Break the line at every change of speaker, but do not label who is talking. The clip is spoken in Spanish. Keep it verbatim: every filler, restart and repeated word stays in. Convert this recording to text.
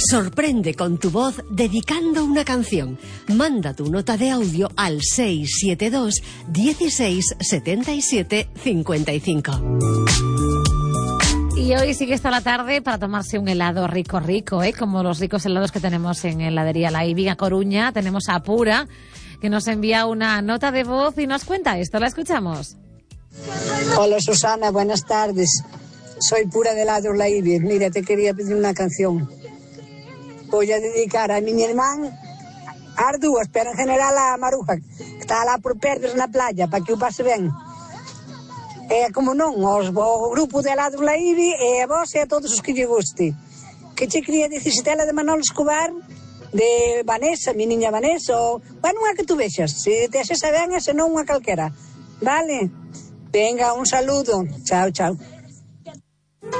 Sorprende con tu voz dedicando una canción. Manda tu nota de audio al seis siete dos, dieciséis, setenta y siete, cincuenta y cinco.
Y hoy sí que está la tarde para tomarse un helado rico, rico, ¿eh? Como los ricos helados que tenemos en heladería La Ibi a Coruña. Tenemos a Pura, que nos envía una nota de voz y nos cuenta esto. ¿La escuchamos?
Hola Susana, buenas tardes. Soy Pura de helado La Ibi. Mira, te quería pedir una canción. Voy a dedicar a mi hermano as dúas, pero en general a Maruja, que está lá por perto na playa, para que o pase ben. E como non, os, o grupo de helado La Ibi e a vos e a todos os que lle guste. Que che quería dicir Stella de Manolo Escobar, de Vanessa, mi niña Vanessa, ou, bueno, unha que tú vexas, se te esa ben, e se non unha calquera. Vale? Venga, un saludo. Chao, chao.